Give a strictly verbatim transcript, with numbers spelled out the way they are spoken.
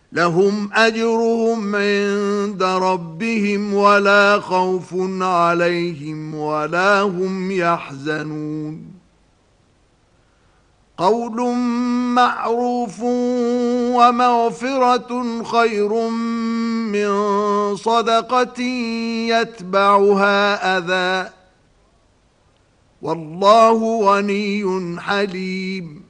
لهم أجرهم عند ربهم ولا خوف عليهم ولا هم يحزنون قول معروف ومغفرة خير من صدقة يتبعها أذى والله غني حليم